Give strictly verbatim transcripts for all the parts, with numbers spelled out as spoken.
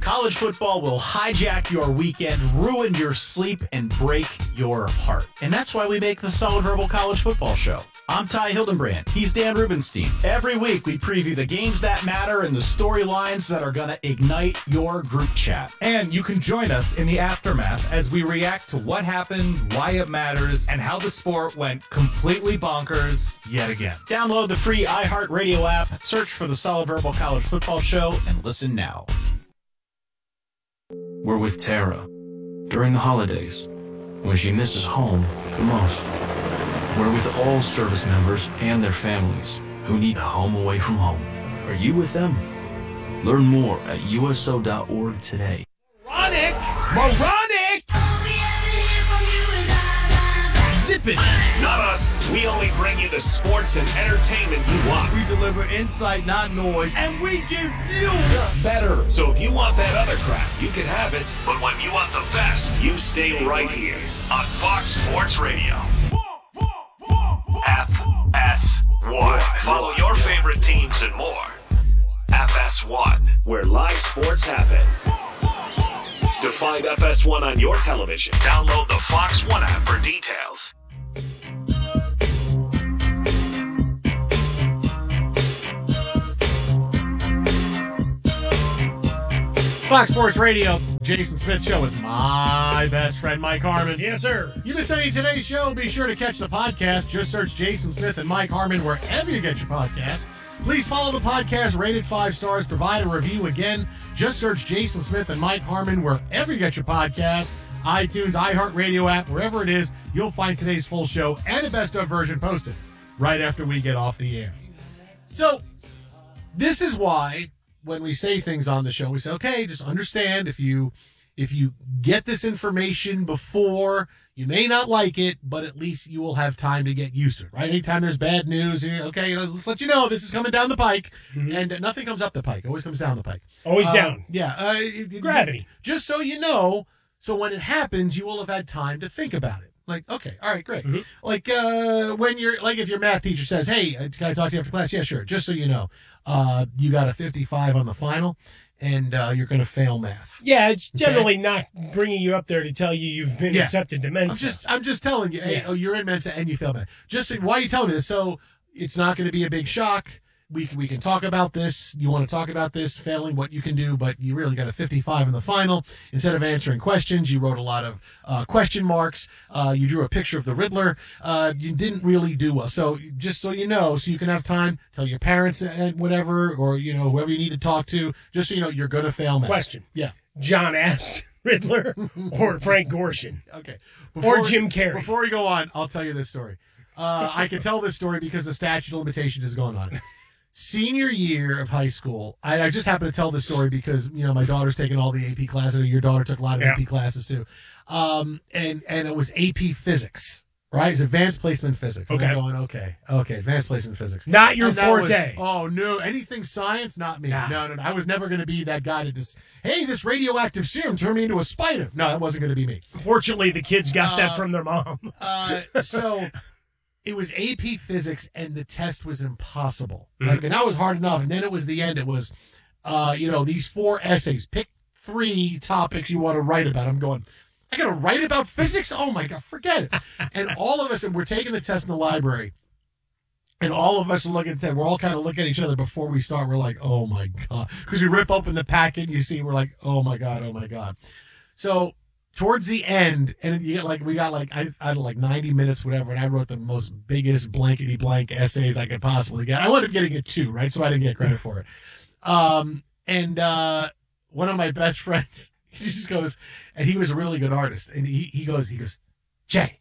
College football will hijack your weekend, ruin your sleep, and break your heart. And that's why we make the Solid Verbal College Football Show. I'm Ty Hildenbrand. He's Dan Rubenstein. Every week, we preview the games that matter and the storylines that are going to ignite your group chat. And you can join us in the aftermath as we react to what happened, why it matters, and how the sport went completely bonkers yet again. Download the free iHeartRadio app, search for the Solid Verbal College Football Show, and listen now. We're with Tara during the holidays when she misses home the most. We're with all service members and their families who need a home away from home. Are you with them? Learn more at U S O dot org today. Moronic! Moronic! Zip it! Not us. We only bring you the sports and entertainment you want. We deliver insight, not noise, and we give you Better. So if you want that other crap, you can have it. But when you want the best, you stay right here on Fox Sports Radio. F S one. Follow your favorite teams and more. F S one, where live sports happen. To find F S one on your television, download the Fox One app for details. Fox Sports Radio, Jason Smith Show with my best friend, Mike Harmon. Yes, sir. You missed any of today's show, be sure to catch the podcast. Just search Jason Smith and Mike Harmon wherever you get your podcast. Please follow the podcast, rated five stars, provide a review. Again, just search Jason Smith and Mike Harmon wherever you get your podcast, iTunes, iHeartRadio app, wherever it is, you'll find today's full show and a best of version posted right after we get off the air. So, this is why when we say things on the show, we say, okay, just understand if you if you get this information before, you may not like it, but at least you will have time to get used to it, right? Anytime there's bad news, okay, you know, let's let you know this is coming down the pike, mm-hmm. and nothing comes up the pike. It always comes down the pike. Always uh, down. Yeah. Uh, it, Gravity. Just so you know, so when it happens, you will have had time to think about it. Like, okay, all right, great. Mm-hmm. Like, uh, when you're, like, if your math teacher says, hey, can I talk to you after class? Yeah, sure. Just so you know, uh, you got a fifty-five on the final, and uh, you're going to fail math. Yeah, it's generally okay? not bringing you up there to tell you you've been yeah. accepted to Mensa. I'm just, I'm just telling you, hey, yeah. oh, you're in Mensa and you failed math. Just so, why are you telling me this? So it's not going to be a big shock. We can, we can talk about this. You want to talk about this, failing what you can do, but you really got a fifty-five in the final. Instead of answering questions, you wrote a lot of uh, question marks. Uh, you drew a picture of the Riddler. Uh, you didn't really do well. So just so you know, so you can have time, tell your parents and whatever, or, you know, whoever you need to talk to, just so you know, you're going to fail math. Question. Yeah. John asked Riddler or Frank Gorshin. Okay. Before, or Jim Carrey. Before we go on, I'll tell you this story. Uh, I can tell this story because the statute of limitations is going on. Senior year of high school, I, I just happen to tell this story because, you know, my daughter's taking all the A P classes. Your daughter took a lot of yeah. A P classes too. Um, and, and it was A P physics, right? It's advanced placement physics. Okay. I'm going, okay, okay, advanced placement physics. Not your and forte. Was, oh, no, anything science, not me. Nah. No, no, no. I was never going to be that guy to just, hey, this radioactive serum turned me into a spider. No, that wasn't going to be me. Fortunately, the kids got uh, that from their mom. uh, so... It was A P physics, and the test was impossible. Like, and that was hard enough. And then it was the end. It was, uh, you know, these four essays. Pick three topics you want to write about. I'm going, I got to write about physics? Oh, my God, forget it. And all of us, and we're taking the test in the library, and all of us are looking at that. We're all kind of looking at each other before we start. We're like, oh, my God. Because we rip open the packet, and you see, we're like, oh, my God, oh, my God. So towards the end, and you get like we got like I, I had like ninety minutes, whatever, and I wrote the most biggest blankety blank essays I could possibly get. I wound up getting a two, right? So I didn't get credit for it. Um, and uh, one of my best friends, he just goes, and he was a really good artist, and he he goes, he goes, Jay.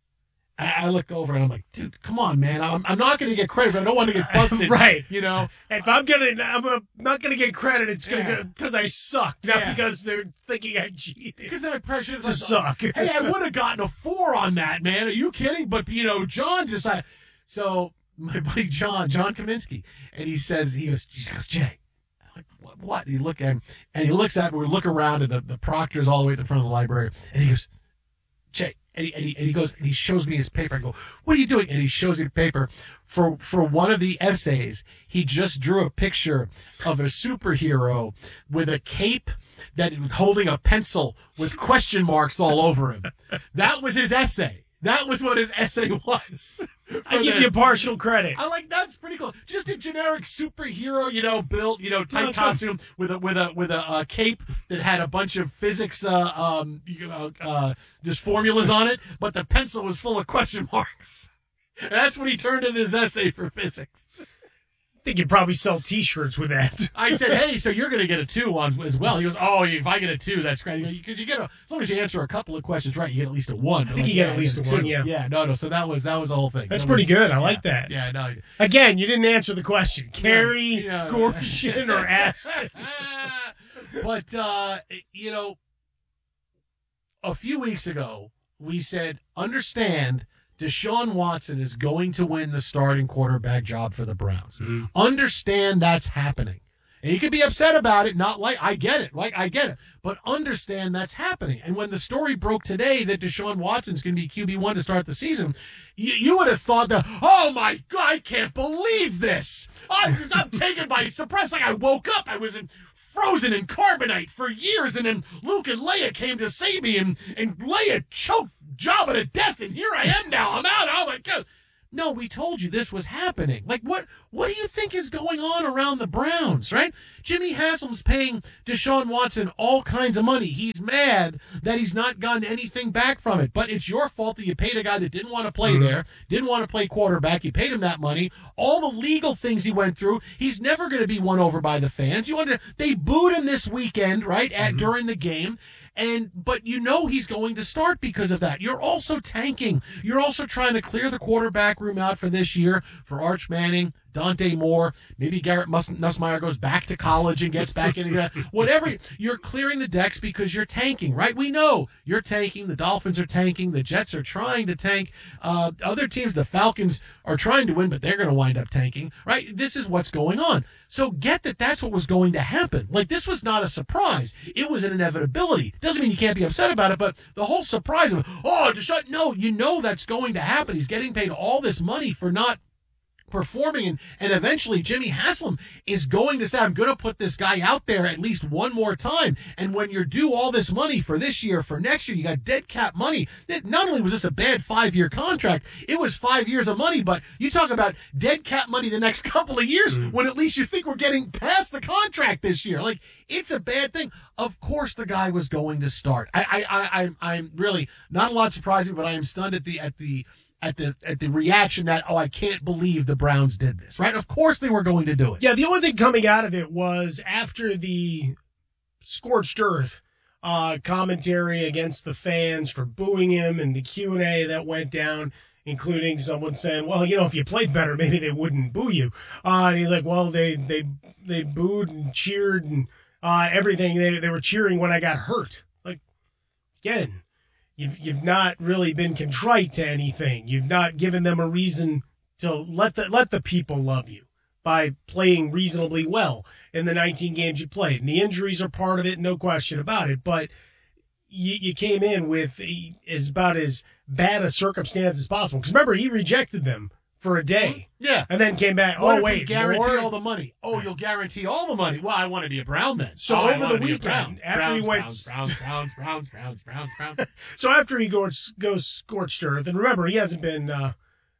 I, I look over and I'm like, dude, come on, man. I'm, I'm not going to get credit. But I don't want to get busted, right? You know, if I'm gonna, I'm a, not going to get credit. It's going to Yeah. because I suck, not Yeah. because they're thinking I cheated. because then I pressured To suck. Hey, I would have gotten a four on that, man. Are you kidding? But you know, John decided. So my buddy John, John Kaminsky, and he says, he goes, he goes, Jay. I'm like, what? What? And he look at him, and he looks at me. We look around, and the, the proctor's all the way at the front of the library, and he goes, Jay. and he, and he, and he goes, and he shows me his paper. I go, what are you doing? And he shows me the paper. For, for one of the essays, he just drew a picture of a superhero with a cape that was holding a pencil with question marks all over him. That was his essay. That was what his essay was. I give this. you partial credit. I like that's pretty cool. Just a generic superhero, you know, built, you know, tight No, costume with a with a with a uh, cape that had a bunch of physics, uh, um, you know, uh, just formulas on it, but the pencil was full of question marks. And that's what he turned in his essay for physics. I think you'd probably sell T-shirts with that. I said, hey, so you're going to get a two on as well. He goes, oh, if I get a two, that's great. Because you get a, as long as you answer a couple of questions right, you get at least a one. I think you get at least a one, yeah. Yeah, no, no. So that was that was the whole thing. That's That pretty was- good. I yeah, like that. Yeah, no. Again, you didn't answer the question. Carry, Yeah. Gorshin, or Ashton? But, uh, you know, a few weeks ago, we said, understand Deshaun Watson is going to win the starting quarterback job for the Browns. Mm-hmm. Understand that's happening. And you can be upset about it, not like, I get it, like, I get it. But understand that's happening. And when the story broke today that Deshaun Watson's going to be Q B one to start the season, you, you would have thought that, oh my God, I can't believe this. I'm, I'm taken by surprise. Like I woke up, I was in, frozen in carbonite for years, and then Luke and Leia came to save me, and, and Leia choked Jabba to death, and here I am now. I'm out. Oh my God. No, we told you this was happening. Like, what What do you think is going on around the Browns, right? Jimmy Haslam's paying Deshaun Watson all kinds of money. He's mad that he's not gotten anything back from it. But it's your fault that you paid a guy that didn't want to play mm-hmm. there, didn't want to play quarterback. You paid him that money. All the legal things he went through, he's never going to be won over by the fans. You wonder, they booed him this weekend, right, at mm-hmm. during the game. And but you know he's going to start because of that. You're also tanking. You're also trying to clear the quarterback room out for this year for Arch Manning, Dante Moore. Maybe Garrett Nussmeier goes back to college and gets back in. Whatever. You're clearing the decks because you're tanking, right? We know you're tanking. The Dolphins are tanking. The Jets are trying to tank. Uh, other teams, the Falcons, are trying to win, but they're going to wind up tanking, right? This is what's going on. So get that that's what was going to happen. Like, this was not a surprise. It was an inevitability. Doesn't mean you can't be upset about it, but the whole surprise of, oh, Deshaun, no, you know that's going to happen. He's getting paid all this money for not performing, and, and eventually Jimmy Haslam is going to say, I'm going to put this guy out there at least one more time. And when you're due all this money for this year, for next year, you got dead cap money. That not only was this a bad five-year contract, it was five years of money, but you talk about dead cap money the next couple of years mm. when at least you think we're getting past the contract this year. Like, it's a bad thing. Of course the guy was going to start. I, I, I, I'm, I'm really not a lot surprising, but I am stunned at the, at the, at the at the reaction that, oh, I can't believe the Browns did this, right? Of course they were going to do it. Yeah, the only thing coming out of it was after the scorched earth uh, commentary against the fans for booing him and the Q and A that went down, including someone saying, well, you know, if you played better, maybe they wouldn't boo you. Uh, and he's like, well, they they they booed and cheered and uh, everything. They, they were cheering when I got hurt. Like, again, You've, you've not really been contrite to anything. You've not given them a reason to let the let the people love you by playing reasonably well in the nineteen games you played. And the injuries are part of it, no question about it. But you, you came in with as about as bad a circumstance as possible. Because remember, he rejected them for a day. Yeah. And then came back, what oh, if wait, we guarantee more? all the money. Oh, you'll guarantee all the money. Well, I want to be a Brown then. So oh, over the weekend, after Browns, he went... Browns, Browns, Browns, Browns, Browns, Browns, Browns. So after he goes, goes scorched earth, and remember, he hasn't been uh,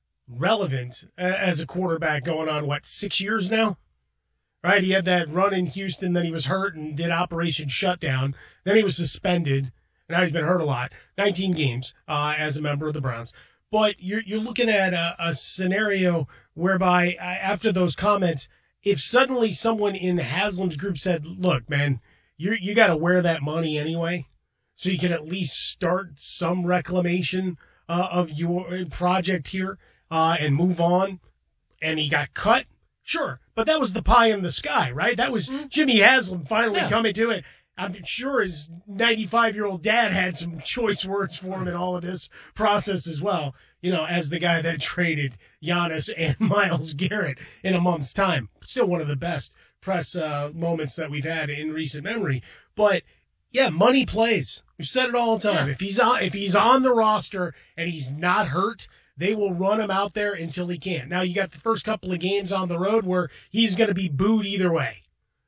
relevant as a quarterback going on, what, six years now? Right? He had that run in Houston, then he was hurt and did Operation Shutdown. Then he was suspended, and now he's been hurt a lot. nineteen games uh, as a member of the Browns. But you're you're looking at a, a scenario whereby uh, after those comments, if suddenly someone in Haslam's group said, look, man, you you got to wear that money anyway, so you can at least start some reclamation uh, of your project here uh, and move on, and he got cut, sure. But that was the pie in the sky, right? That was Jimmy Haslam finally Yeah. coming to it. I'm sure his ninety-five-year-old dad had some choice words for him in all of this process as well, you know, as the guy that traded Giannis and Myles Garrett in a month's time. Still one of the best press uh, moments that we've had in recent memory. But Yeah, money plays. We've said it all the time. Yeah. If he's on, if he's on the roster and he's not hurt, they will run him out there until he can't. Now you got the first couple of games on the road where he's going to be booed either way,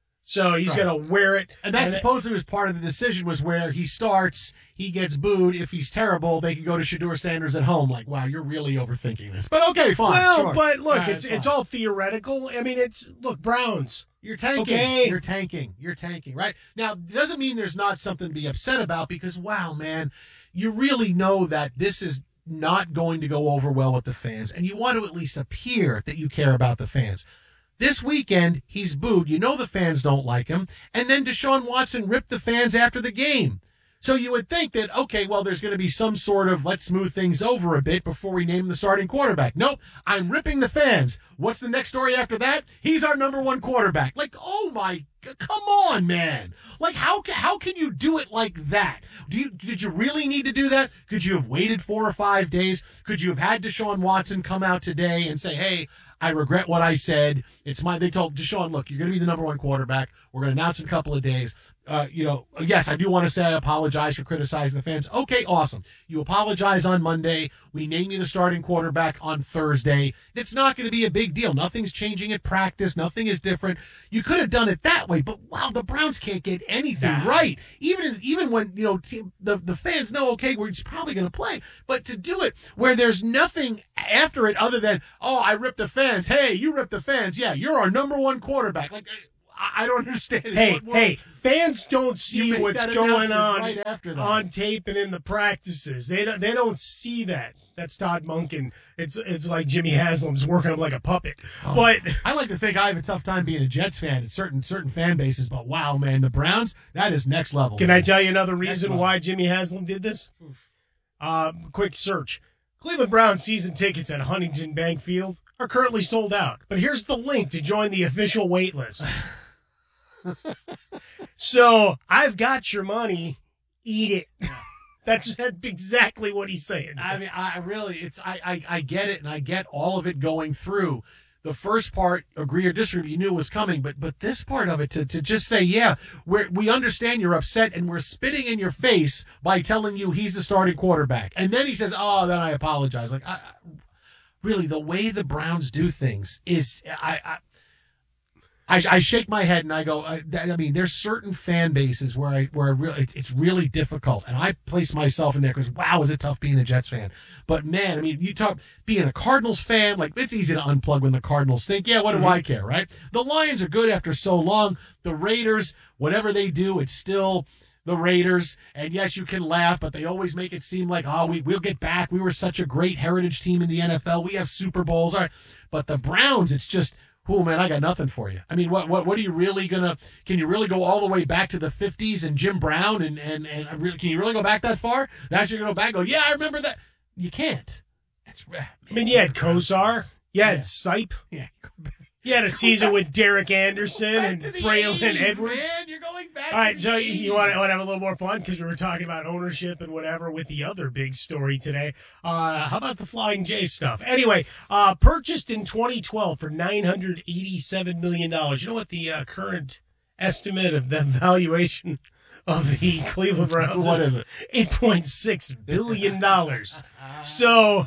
so he's Right. going to wear it. And that and supposedly was part of the decision, was where he starts, he gets booed. If he's terrible, they can go to Shedeur Sanders at home. Like, wow, you're really overthinking this. But okay, fine. well, sure. but look, All right, it's fine. it's all theoretical. I mean, it's look Browns. You're tanking. Okay. You're tanking. You're tanking, right? Now, it doesn't mean there's not something to be upset about, because, wow, man, you really know that this is not going to go over well with the fans, and you want to at least appear that you care about the fans. This weekend, he's booed. You know the fans don't like him. And then Deshaun Watson ripped the fans after the game. So you would think that, okay, well, there's going to be some sort of let's smooth things over a bit before we name the starting quarterback. Nope, I'm ripping the fans. What's the next story after that? He's our number one quarterback. Like, oh my, come on, man. Like, how ca- how can you do it like that? Do you did you really need to do that? Could you have waited four or five days? Could you have had Deshaun Watson come out today and say, hey, I regret what I said. It's my. They told Deshaun, look, you're going to be the number one quarterback. We're going to announce in a couple of days. Uh, you know, yes, I do want to say I apologize for criticizing the fans. Okay, awesome. You apologize on Monday. We name you the starting quarterback on Thursday. It's not going to be a big deal. Nothing's changing at practice. Nothing is different. You could have done it that way, but wow, the Browns can't get anything Nah. right. Even even when, you know, team, the, the fans know, okay, we're just probably going to play. But to do it where there's nothing after it other than, oh, I ripped the fans. Hey, you ripped the fans. Yeah, you're our number one quarterback. Like, I, I don't understand. Hey, What- what- hey, fans don't You see make what's that going announcement on right after that. on tape and in the practices. They don't they don't see that. That's Todd Monken. It's it's like Jimmy Haslam's working him like a puppet. Oh. But I like to think I have a tough time being a Jets fan at certain certain fan bases, but wow, man, the Browns, that is next level. can man. I tell you another Next reason level. why Jimmy Haslam did this? Uh, quick search. Cleveland Browns season tickets at Huntington Bank Field are currently sold out. But here's the link to join the official wait list. So I've got your money. Eat it. That's, that's exactly what he's saying. I mean, I really, it's, I, I, I get it, and I get all of it going through. The first part, agree or disagree, you knew it was coming, but but this part of it, to, to just say, yeah, we're, we understand you're upset, and we're spitting in your face by telling you he's the starting quarterback. And then he says, oh, then I apologize. Like, I, I, really, the way the Browns do things is, I, I I, I shake my head and I go, I, I mean, there's certain fan bases where I, where I really, it's, it's really difficult. And I place myself in there because, wow, is it tough being a Jets fan. But man, I mean, you talk, being a Cardinals fan, like, it's easy to unplug when the Cardinals think, yeah, what do I care, right? The Lions are good after so long. The Raiders, whatever they do, it's still the Raiders. And yes, you can laugh, but they always make it seem like, oh, we, we'll get back. We were such a great heritage team in the N F L. We have Super Bowls. All right. But the Browns, it's just, oh, man, I got nothing for you. I mean, what what what are you really going to – can you really go all the way back to the fifties and Jim Brown? And, and, and I really, can you really go back that far? That's you're going to go back and go, yeah, I remember that. You can't. That's man, I mean, you had Kosar. You had Yeah. Sipe. Yeah. You had a season with Derek Anderson Back and to the Braylon eighties, Edwards. man. You're going back All right, to the so eighties. you want to, want to have a little more fun because we were talking about ownership and whatever with the other big story today. Uh, how about the Flying J stuff? Anyway, uh, purchased in twenty twelve for nine hundred eighty-seven million dollars. You know what the uh, current estimate of the valuation of the Cleveland Browns What is it? eight point six billion dollars. So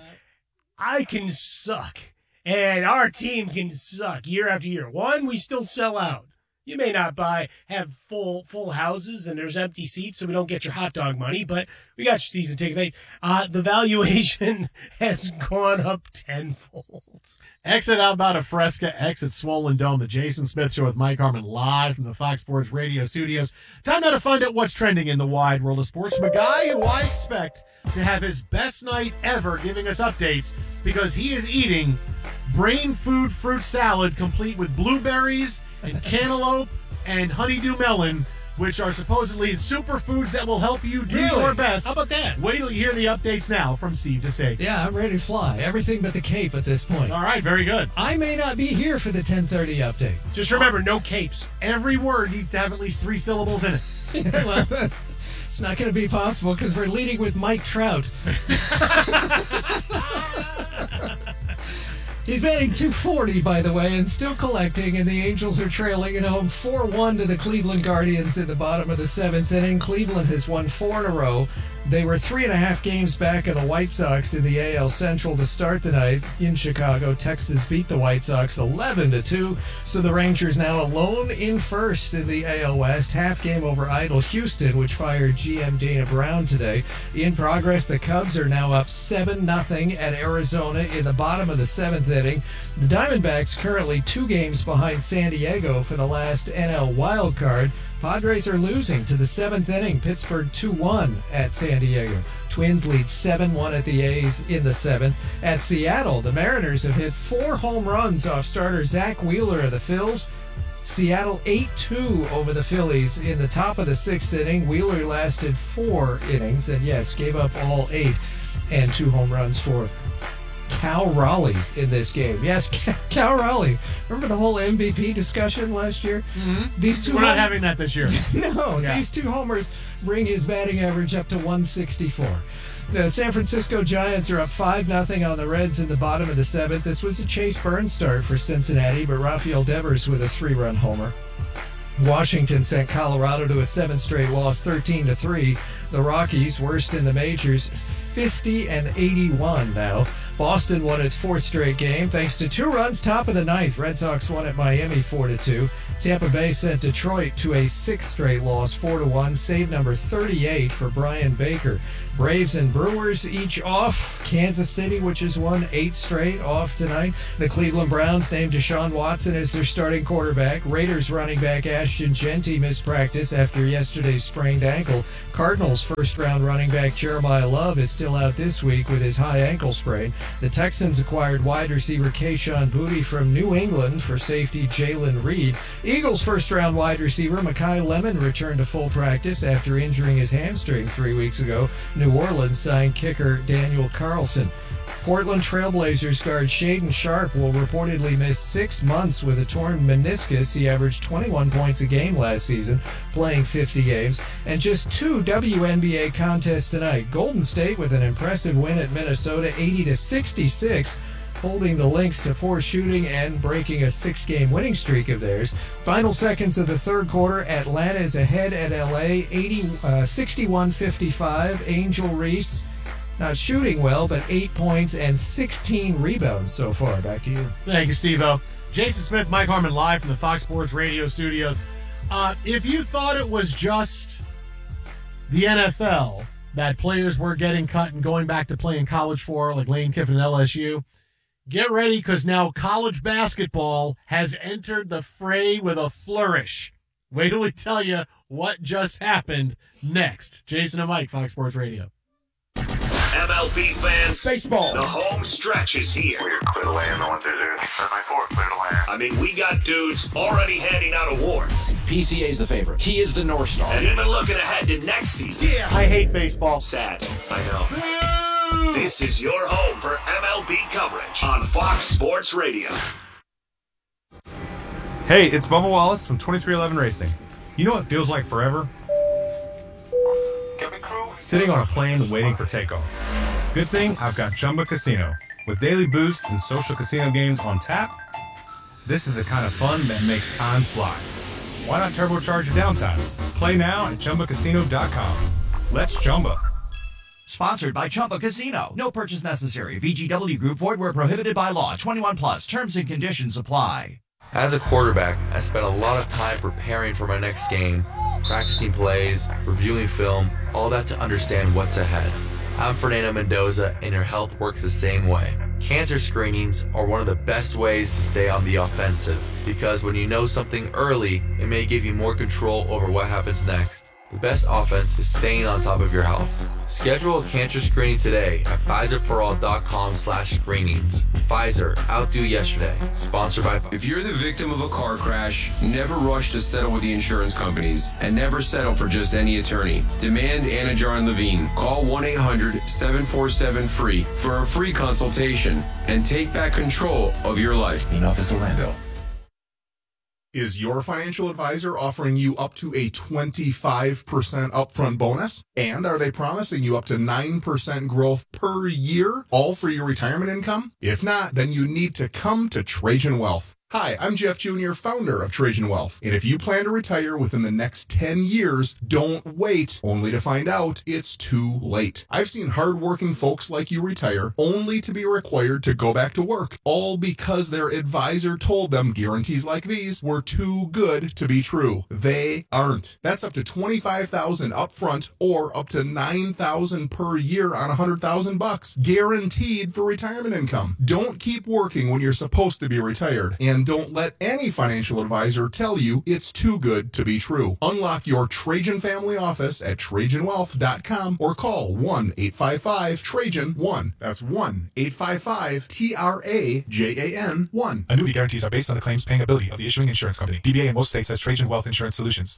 I can suck. And our team can suck year after year. One, we still sell out. You may not buy have full full houses and there's empty seats, so we don't get your hot dog money, but we got your season ticket. Uh, the valuation has gone up tenfold. Exit Outbound of Fresca, exit Swollen Dome, the Jason Smith Show with Mike Harmon live from the Fox Sports Radio studios. Time now to find out what's trending in the wide world of sports from a guy who I expect to have his best night ever giving us updates because he is eating brain food fruit salad complete with blueberries and cantaloupe and honeydew melon, which are supposedly superfoods that will help you do Really? your best. How about that? Wait till you hear the updates now from Steve DeSager. Yeah, I'm ready to fly. Everything but the cape at this point. All right, very good. I may not be here for the ten thirty update. Just remember, no capes. Every word needs to have at least three syllables in it. Yeah, well, it's not going to be possible because we're leading with Mike Trout. He's batting two forty, by the way, and still collecting, and the Angels are trailing at home four one to the Cleveland Guardians in the bottom of the seventh inning. Cleveland has won four in a row. They were three and a half games back of the White Sox in the A L Central to start the night in Chicago. Texas beat the White Sox eleven to two, so the Rangers now alone in first in the A L West. Half game over idle Houston, which fired G M Dana Brown today. In progress, the Cubs are now up seven nothing at Arizona in the bottom of the seventh inning. The Diamondbacks currently two games behind San Diego for the last N L wild card. Padres are losing to the seventh inning. Pittsburgh two one at San Diego. Twins lead seven one at the A's in the seventh. At Seattle, the Mariners have hit four home runs off starter Zach Wheeler of the Phils. Seattle eight two over the Phillies in the top of the sixth inning. Wheeler lasted four innings and, yes, gave up all eight and two home runs for Cal Raleigh in this game. Yes, Cal Raleigh. Remember the whole M V P discussion last year? Mm-hmm. These two We're not hom- having that this year. no, Yeah. These two homers bring his batting average up to one sixty-four. The San Francisco Giants are up five nothing on the Reds in the bottom of the seventh. This was a Chase Burns start for Cincinnati, but Rafael Devers with a three-run homer. Washington sent Colorado to a seven straight loss, thirteen to three. The Rockies, worst in the majors, fifty and eighty-one now. Boston won its fourth straight game thanks to two runs top of the ninth. Red Sox won at Miami four to two. Tampa Bay sent Detroit to a sixth straight loss, four to one. Save number thirty-eight for Brian Baker. Braves and Brewers each off. Kansas City, which has won eight straight, off tonight. The Cleveland Browns named Deshaun Watson as their starting quarterback. Raiders running back Ashton Genty missed practice after yesterday's sprained ankle. Cardinals first-round running back Jeremiah Love is still out this week with his high ankle sprain. The Texans acquired wide receiver Kayshon Boutte from New England for safety Jalen Reed. Eagles first-round wide receiver Mekhi Lemon returned to full practice after injuring his hamstring three weeks ago. New Orleans signed kicker Daniel Carlson. Portland Trailblazers guard Shaedon Sharpe will reportedly miss six months with a torn meniscus. He averaged twenty-one points a game last season, playing fifty games. And just two W N B A contests tonight. Golden State with an impressive win at Minnesota, eighty to sixty-six, holding the Lynx to poor shooting and breaking a six-game winning streak of theirs. Final seconds of the third quarter, Atlanta is ahead at L A, eighty, uh, sixty-one fifty-five. Angel Reese not shooting well, but eight points and sixteen rebounds so far. Back to you. Thank you, Steve-O. Jason Smith, Mike Harmon, live from the Fox Sports Radio studios. Uh, if you thought it was just the N F L that players were getting cut and going back to playing college for, like Lane Kiffin and L S U, get ready, because now college basketball has entered the fray with a flourish. Wait till we tell you what just happened next. Jason and Mike, Fox Sports Radio. M L B fans, Baseball. The home stretch is here. We're clear to land on through there. That's my four, clear to land. I mean, we got dudes already handing out awards. P C A's the favorite. He is the North Star. And even looking ahead to next season. Yeah, I hate baseball. Sad, I know. This is your home for M L B coverage on Fox Sports Radio. Hey, it's Bubba Wallace from twenty-three eleven Racing. You know what feels like forever? Sitting on a plane waiting for takeoff. Good thing I've got Chumba Casino. With daily boost and social casino games on tap, this is the kind of fun that makes time fly. Why not turbocharge your downtime? Play now at Chumba Casino dot com. Let's Chumba. Sponsored by Chumba Casino. No purchase necessary. V G W Group. Void where prohibited by law. twenty-one plus. Terms and conditions apply. As a quarterback, I spent a lot of time preparing for my next game, practicing plays, reviewing film, all that to understand what's ahead. I'm Fernando Mendoza, and your health works the same way. Cancer screenings are one of the best ways to stay on the offensive, because when you know something early, it may give you more control over what happens next. The best offense is staying on top of your health. Schedule a cancer screening today at Pfizer for all dot com slash screenings. Pfizer, outdo yesterday. Sponsored by... If you're the victim of a car crash, never rush to settle with the insurance companies, and never settle for just any attorney. Demand Anajar and Levine. Call one eight hundred seven four seven free for a free consultation and take back control of your life. In Office Orlando. Is your financial advisor offering you up to a twenty-five percent upfront bonus? And are they promising you up to nine percent growth per year, all for your retirement income? If not, then you need to come to Trajan Wealth. Hi, I'm Jeff Junior, founder of Trajan Wealth. And if you plan to retire within the next ten years, don't wait only to find out it's too late. I've seen hardworking folks like you retire only to be required to go back to work, all because their advisor told them guarantees like these were too good to be true. They aren't. That's up to twenty-five thousand dollars upfront or up to nine thousand dollars per year on one hundred thousand bucks, guaranteed for retirement income. Don't keep working when you're supposed to be retired, and don't let any financial advisor tell you it's too good to be true. Unlock your Trajan family office at Trajan Wealth dot com or call one eight five five Trajan one. That's one eight five five T R A J A N one. Annuity guarantees are based on the claims paying ability of the issuing insurance company. D B A in most states has Trajan Wealth Insurance Solutions.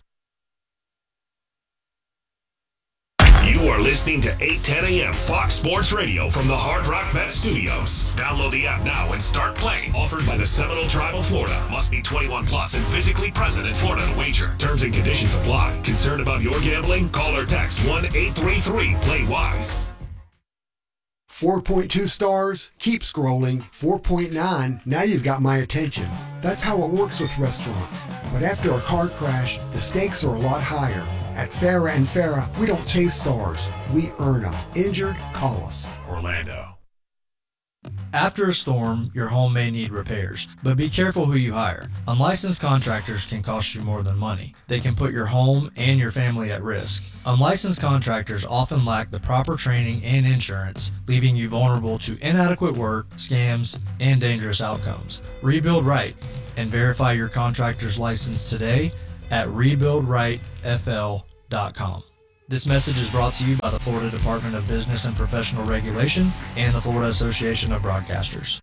You are listening to eight ten a.m. Fox Sports Radio from the Hard Rock Bet Studios. Download the app now and start playing. Offered by the Seminole Tribe of Florida. Must be twenty-one plus and physically present in Florida to wager. Terms and conditions apply. Concerned about your gambling? Call or text one eight three three play wise. four point two stars, keep scrolling. four point nine, now you've got my attention. That's how it works with restaurants. But after a car crash, the stakes are a lot higher. At Farah and Farah, we don't chase stars, we earn them. Injured? Call us. Orlando. After a storm, your home may need repairs, but be careful who you hire. Unlicensed contractors can cost you more than money. They can put your home and your family at risk. Unlicensed contractors often lack the proper training and insurance, leaving you vulnerable to inadequate work, scams, and dangerous outcomes. Rebuild right and verify your contractor's license today at rebuild right F L dot com. This message is brought to you by the Florida Department of Business and Professional Regulation and the Florida Association of Broadcasters.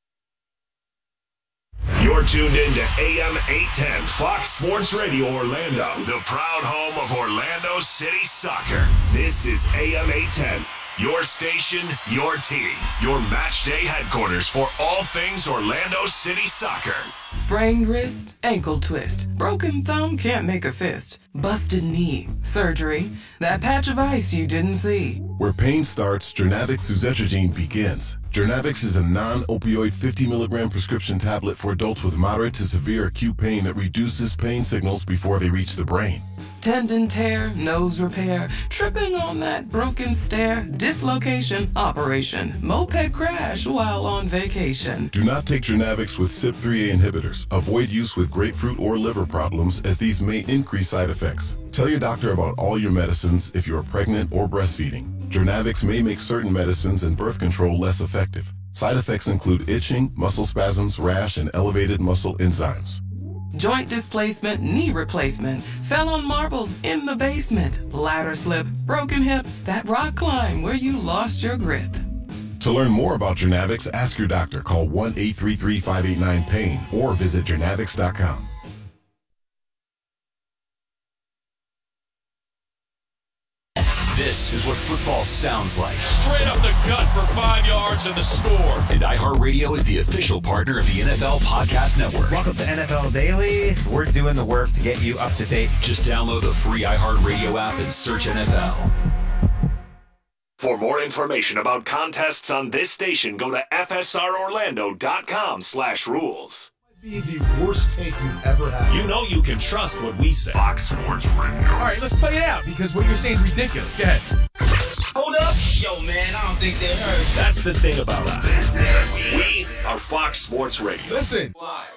You're tuned in to A M eight ten Fox Sports Radio Orlando, the proud home of Orlando City Soccer. This is A M eight ten, your station, your team, your match day headquarters for all things Orlando City Soccer. Sprained wrist, ankle twist, broken thumb can't make a fist, busted knee, surgery, that patch of ice you didn't see. Where pain starts, Jernavix suzetrigine begins. Jernavix is a non-opioid fifty milligram prescription tablet for adults with moderate to severe acute pain that reduces pain signals before they reach the brain. Tendon tear, nose repair, tripping on that broken stair, dislocation, operation, moped crash while on vacation. Do not take Jernavix with C Y P three A inhibitors. Avoid use with grapefruit or liver problems, as these may increase side effects. Tell your doctor about all your medicines if you are pregnant or breastfeeding. Jernavix may make certain medicines and birth control less effective. Side effects include itching, muscle spasms, rash, and elevated muscle enzymes. Joint displacement, knee replacement, fell on marbles in the basement, ladder slip, broken hip, that rock climb where you lost your grip. To learn more about Jernavix, ask your doctor. Call one eight three three, five eight nine, pain or visit Jernavix dot com. This is what football sounds like. Straight up the gut for five yards and the score. And iHeartRadio is the official partner of the N F L Podcast Network. Welcome to N F L Daily. We're doing the work to get you up to date. Just download the free iHeartRadio app and search N F L. For more information about contests on this station, go to F S R Orlando dot com slash rules. Be the worst take you've ever had. You know you can trust what we say. Fox Sports Radio. All right, let's play it out because what you're saying is ridiculous. Go ahead. Hold up. Yo, man, I don't think they heard. That's the thing about us. We are Fox Sports Radio. Listen.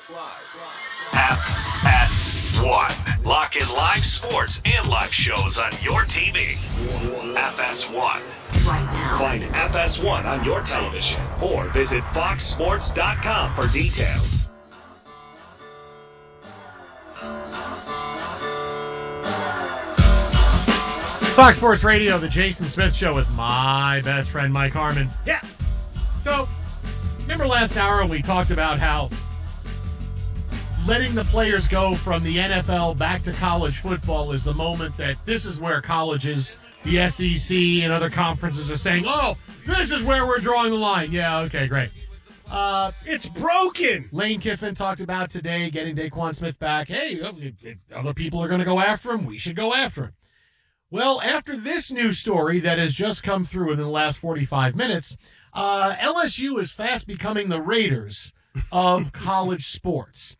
F S one. Lock in live sports and live shows on your T V. F S one. Right now. Find F S one on your television or visit fox sports dot com for details. Fox Sports Radio, the Jason Smith Show with my best friend, Mike Harmon. Yeah. So, remember last hour when we talked about how letting the players go from the N F L back to college football is the moment that this is where colleges, the S E C, and other conferences are saying, oh, this is where we're drawing the line. Yeah, okay, great. Uh, it's broken. Lane Kiffin talked about today getting Daquan Smith back. Hey, if, if other people are going to go after him, we should go after him. Well, after this news story that has just come through within the last forty-five minutes, uh, L S U is fast becoming the Raiders of college sports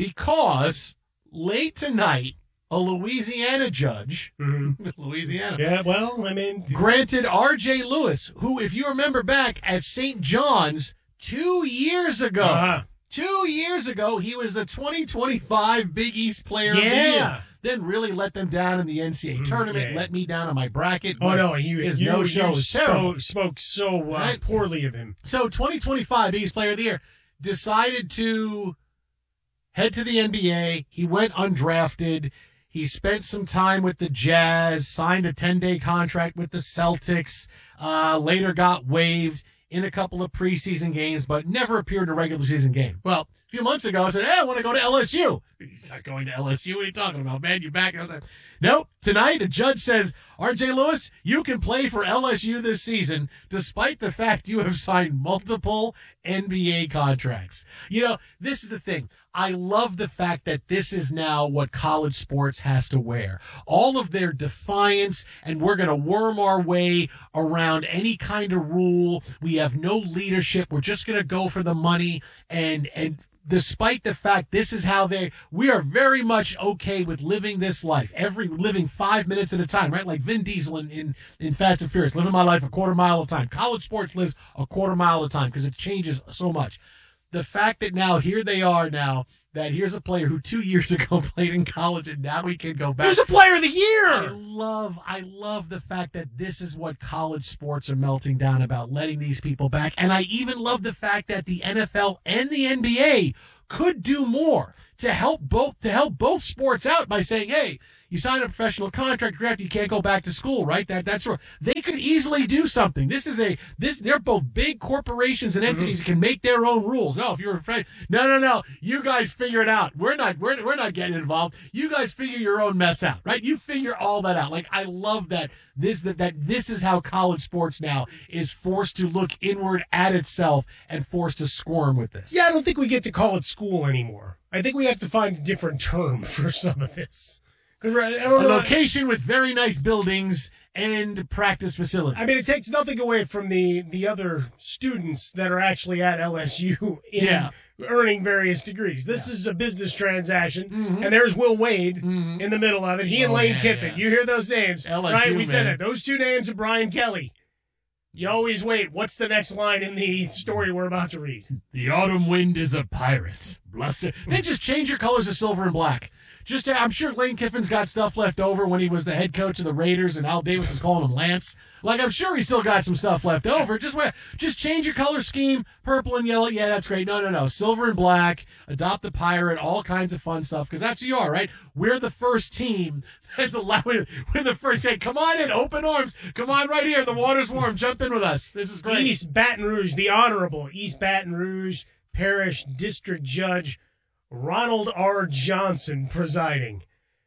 because late tonight, a Louisiana judge, mm-hmm. Louisiana, yeah, well, I mean, granted R J Lewis, who, if you remember back at Saint John's two years ago, uh-huh. two years ago, he was the twenty twenty-five Big East Player yeah. of the Year. Then really let them down in the N C double A tournament, yeah. let me down on my bracket. Oh, no, he, his you, no-show you was spoke, terrible. spoke so uh, Right? poorly of him. So twenty twenty-five Big East Player of the Year decided to head to the N B A. He went undrafted. He spent some time with the Jazz, signed a ten-day contract with the Celtics, uh, later got waived in a couple of preseason games, but never appeared in a regular season game. Well, a few months ago, I said, hey, I want to go to L S U. He's not going to L S U. What are you talking about, man? You're back. I was like, nope. Tonight, a judge says, R J Lewis, you can play for L S U this season, despite the fact you have signed multiple N B A contracts. You know, this is the thing. I love the fact that this is now what college sports has to wear. All of their defiance, and we're going to worm our way around any kind of rule. We have no leadership. We're just going to go for the money. And, and despite the fact this is how they, we are very much okay with living this life. Every, living five minutes at a time, right? Like Vin Diesel in, in, in Fast and Furious, living my life a quarter mile at a time. College sports lives a quarter mile at a time because it changes so much. The fact that now here they are now, that here's a player who two years ago played in college and now he can go back. He's a player of the year. I love, I love the fact that this is what college sports are melting down about, letting these people back. And I even love the fact that the N F L and the N B A could do more to help both, to help both sports out by saying, hey, you sign a professional contract, you can't go back to school, right? That that's right. They could easily do something. This is a this. They're both big corporations and entities mm-hmm. that can make their own rules. No, if you're afraid, no, no, no. You guys figure it out. We're not. We're we're not getting involved. You guys figure your own mess out, right? You figure all that out. Like I love that this that that this is how college sports now is forced to look inward at itself and forced to squirm with this. Yeah, I don't think we get to call it school anymore. I think we have to find a different term for some of this. I don't a know. location with very nice buildings and practice facilities. I mean, it takes nothing away from the, the other students that are actually at L S U in yeah. earning various degrees. This yeah. is a business transaction, mm-hmm. and there's Will Wade mm-hmm. in the middle of it. He and oh, Lane yeah, Kiffin. Yeah. You hear those names, L S U, right? We man. said it. Those two names of Brian Kelly. You always wait. What's the next line in the story we're about to read? The autumn wind is a pirate. Bluster. Then just change your colors to silver and black. Just, I'm sure Lane Kiffin's got stuff left over when he was the head coach of the Raiders, and Al Davis was calling him Lance. Like, I'm sure he still got some stuff left over. Just wear, just change your color scheme, purple and yellow. Yeah, that's great. No, no, no. Silver and black. Adopt the pirate. All kinds of fun stuff. Because that's who you are, right? We're the first team that's allowed. We're the first. Hey, come on in, open arms. Come on, right here. The water's warm. Jump in with us. This is great. East Baton Rouge, the Honorable East Baton Rouge Parish District Judge Ronald R. Johnson presiding.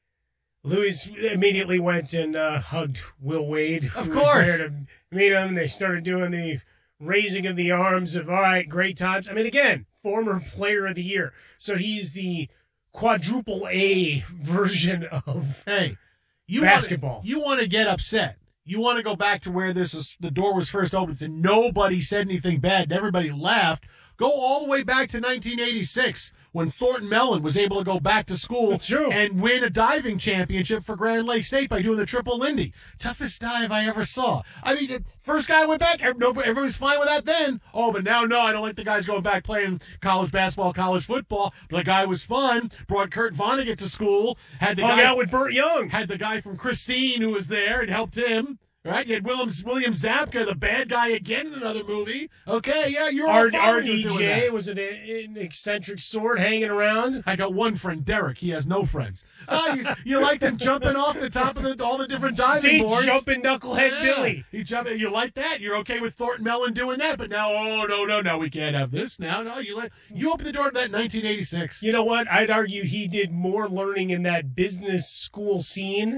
Louis immediately went and uh, hugged Will Wade. Of who course. was there to meet him. They started doing the raising of the arms of, all right, great times. I mean, again, former player of the year. So he's the quadruple A version of hey, you basketball. Wanna, you want to get upset. You want to go back to where this was, the door was first opened and nobody said anything bad and everybody laughed. Go all the way back to nineteen eighty-six when Thornton Mellon was able to go back to school and win a diving championship for Grand Lake State by doing the triple Lindy. Toughest dive I ever saw. I mean, the first guy went back, everybody was fine with that then. Oh, but now, no, I don't like the guys going back playing college basketball, college football. The guy was fun, brought Kurt Vonnegut to school, had the Hung guy out with Burt Young. Had the guy from Christine who was there and helped him. Right, you had William, William Zapka, the bad guy again in another movie. Okay, yeah, you're all fine R when D you're doing J that. was an, an eccentric sort hanging around. I got one friend, Derek. He has no friends. Oh, you, you like them jumping off the top of the, all the different diving See, boards. jumping knucklehead yeah. Billy. You, jump, you like that? You're okay with Thornton Mellon doing that? But now, oh, no, no, no, we can't have this now. No, you let you open the door to that in nineteen eighty-six. You know what? I'd argue he did more learning in that business school scene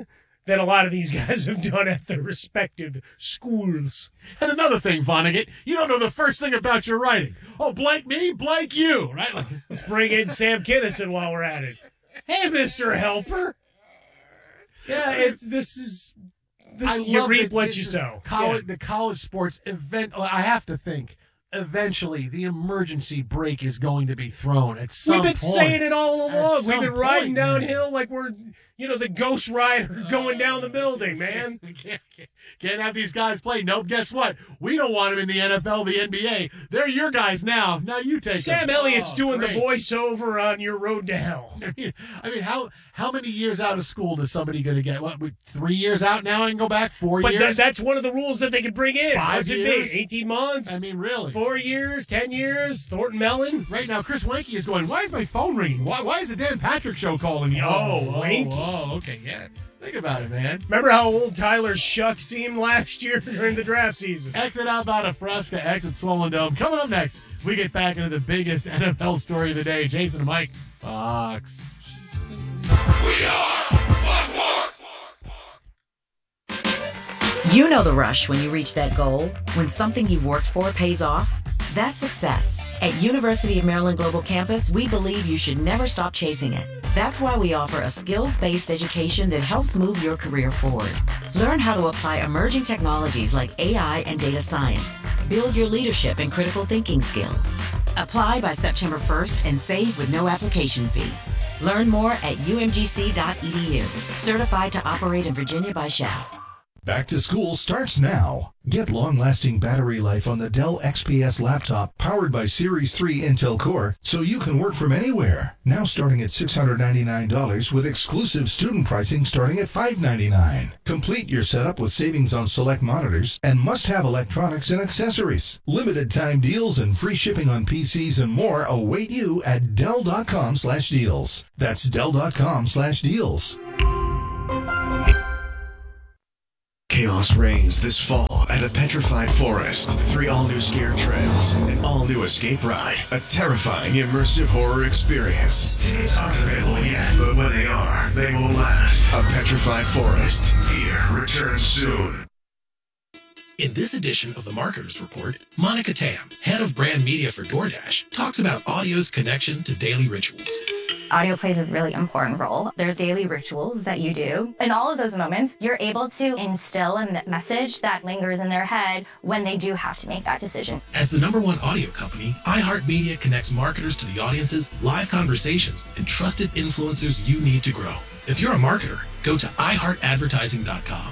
than a lot of these guys have done at their respective schools. And another thing, Vonnegut, you don't know the first thing about your writing. Oh, blank me, blank you, right? Let's bring in Sam Kinison while we're at it. Hey, Mister Helper. Yeah, it's this is this. I You love reap that what this you is sow. College, Yeah. The college sports event. I have to think. Eventually, the emergency brake is going to be thrown at some We've been point. saying it all At along. We've some been riding point, man. downhill like we're, you know, the Ghost Rider going down the building, man. We can't, can't have these guys play. Nope, guess what? We don't want them in the N F L, the N B A. They're your guys now. Now you take Sam them. Elliott's Oh, doing great. the voiceover on Your Road to Hell. I mean, I mean, how how many years out of school is somebody going to get? What, we- three years out now and go back? Four But years? th- that's one of the rules that they could bring in. Five What's years? it be? eighteen months? I mean, really? Four years? Ten years? Thornton Mellon? Right now, Chris Wanke is going, why is my phone ringing? Why, why is the Dan Patrick show calling me? Oh, oh, Wanke. Oh, okay, yeah. Think about it, man. Remember how old Tyler Shuck seemed last year during the draft season? Exit out by Fresca, exit Swollen Dome. Coming up next, we get back into the biggest N F L story of the day. Jason and Mike, Fox. We are You know the rush when you reach that goal, when something you've worked for pays off. That's success. At University of Maryland Global Campus, we believe you should never stop chasing it. That's why we offer a skills-based education that helps move your career forward. Learn how to apply emerging technologies like A I and data science. Build your leadership and critical thinking skills. Apply by September first and save with no application fee. Learn more at U M G C dot E D U. Certified to operate in Virginia by S H A F. Back to school starts now. Get long-lasting battery life on the Dell X P S laptop powered by Series three Intel Core so you can work from anywhere. Now starting at six hundred ninety-nine dollars with exclusive student pricing starting at five hundred ninety-nine dollars. Complete your setup with savings on select monitors and must-have electronics and accessories. Limited time deals and free shipping on P Cs and more await you at Dell.com slash deals. That's Dell.com slash deals. Chaos reigns this fall at a petrified forest. Three all-new scare trails, an all-new escape ride, a terrifying immersive horror experience. Tickets aren't available yet, but when they are, they will last. A petrified forest. Fear returns soon. In this edition of the Marketers Report, Monica Tam, head of brand media for DoorDash, talks about audio's connection to daily rituals. Audio plays a really important role. There's daily rituals that you do. In all of those moments, you're able to instill a message that lingers in their head when they do have to make that decision. As the number one audio company, iHeartMedia connects marketers to the audiences, live conversations, and trusted influencers you need to grow. If you're a marketer, go to i heart advertising dot com.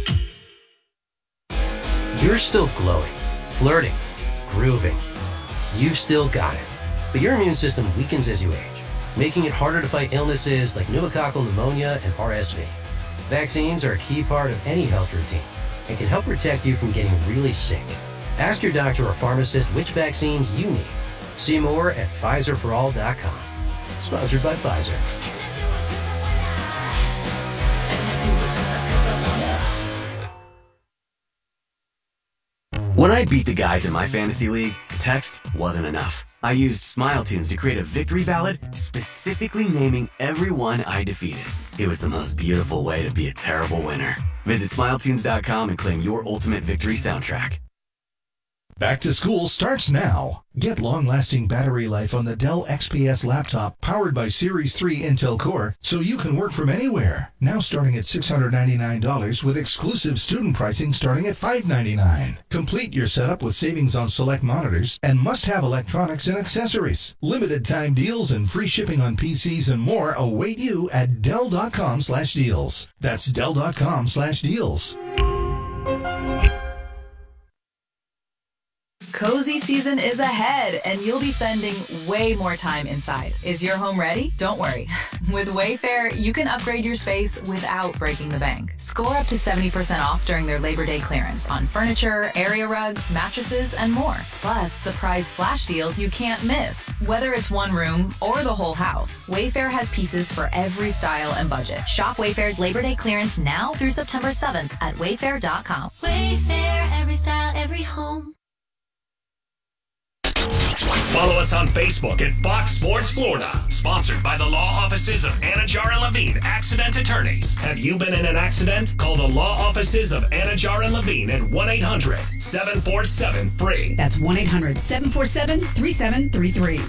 You're still glowing, flirting, grooving. You've still got it. But your immune system weakens as you age, making it harder to fight illnesses like pneumococcal pneumonia and R S V. Vaccines are a key part of any health routine and can help protect you from getting really sick. Ask your doctor or pharmacist which vaccines you need. See more at Pfizer for all dot com. Sponsored by Pfizer. When I beat the guys in my fantasy league, text wasn't enough. I used SmileTunes to create a victory ballad specifically naming everyone I defeated. It was the most beautiful way to be a terrible winner. Visit Smile Tunes dot com and claim your ultimate victory soundtrack. Back to school starts now. Get long-lasting battery life on the Dell X P S laptop powered by Series three Intel Core so you can work from anywhere. Now starting at six hundred ninety-nine dollars with exclusive student pricing starting at five hundred ninety-nine dollars. Complete your setup with savings on select monitors and must-have electronics and accessories. Limited time deals and free shipping on P Cs and more await you at Dell.com slash deals. That's Dell.com slash deals. Cozy season is ahead, and you'll be spending way more time inside. Is your home ready? Don't worry. With Wayfair, you can upgrade your space without breaking the bank. Score up to seventy percent off during their Labor Day clearance on furniture, area rugs, mattresses, and more. Plus, surprise flash deals you can't miss. Whether it's one room or the whole house, Wayfair has pieces for every style and budget. Shop Wayfair's Labor Day clearance now through September seventh at wayfair dot com. Wayfair, every style, every home. Follow us on Facebook at Fox Sports Florida. Sponsored by the law offices of Anajar and Levine, accident attorneys. Have you been in an accident? Call the law offices of Anajar and Levine at one eight hundred seven four seven free. That's one eight hundred seven four seven three seven three three.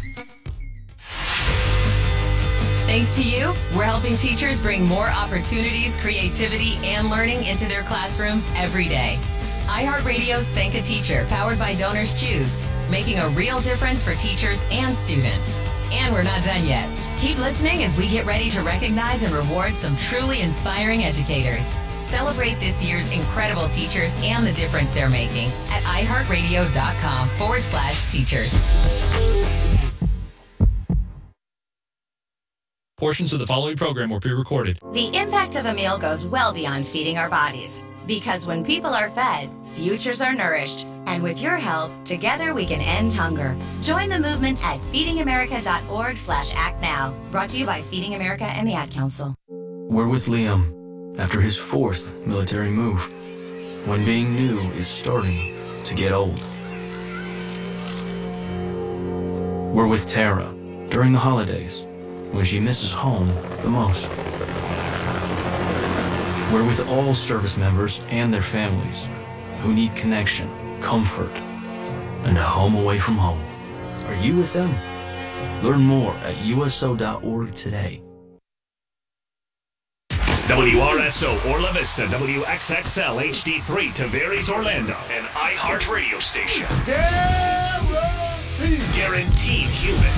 Thanks to you, we're helping teachers bring more opportunities, creativity, and learning into their classrooms every day. iHeartRadio's Thank a Teacher, powered by Donors Choose, making a real difference for teachers and students. And we're not done yet. Keep listening as we get ready to recognize and reward some truly inspiring educators. Celebrate this year's incredible teachers and the difference they're making at iHeartRadio.com forward slash teachers. Portions of the following program were pre-recorded. The impact of a meal goes well beyond feeding our bodies. Because when people are fed, futures are nourished. And with your help, together we can end hunger. Join the movement at feedingamerica.org slash act now. Brought to you by Feeding America and the Ad Council. We're with Liam after his fourth military move, when being new is starting to get old. We're with Tara during the holidays, when she misses home the most. We're with all service members and their families who need connection, comfort, and a home away from home. Are you with them? Learn more at U S O dot org today. W R S O Orla Vista, W X X L H D three, Tavares, Orlando, an iHeart radio station. Guaranteed. Guaranteed human.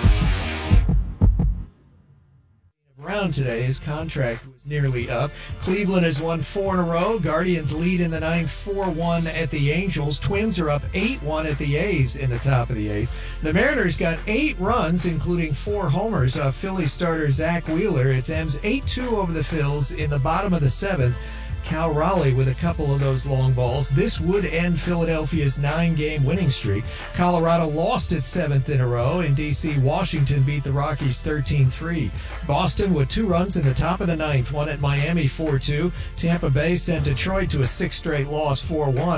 Brown today. His contract was nearly up. Cleveland has won four in a row. Guardians lead in the ninth, four one at the Angels. Twins are up eight one at the A's in the top of the eighth. The Mariners got eight runs, including four homers off Philly starter Zach Wheeler. It's M's eight two over the Phils in the bottom of the seventh. Cal Raleigh with a couple of those long balls. This would end Philadelphia's nine-game winning streak. Colorado lost its seventh in a row. In D C, Washington beat the Rockies thirteen three. Boston with two runs in the top of the ninth, one at Miami four two. Tampa Bay sent Detroit to a six straight loss four one.